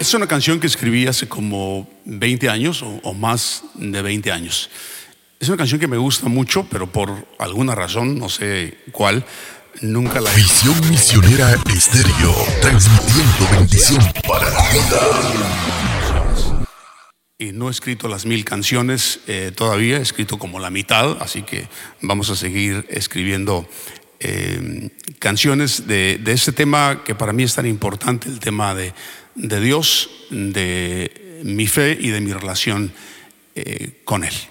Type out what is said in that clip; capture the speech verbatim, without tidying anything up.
Es una canción que escribí hace como veinte años o, o más de veinte años. Es una canción que me gusta mucho, pero por alguna razón, no sé cuál, nunca la he... Visión Misionera Estéreo, transmitiendo bendición para la vida. Y no he escrito las mil canciones eh, todavía, he escrito como la mitad, así que vamos a seguir escribiendo eh, canciones de, de este tema que para mí es tan importante, el tema de, de Dios, de mi fe y de mi relación eh, con Él.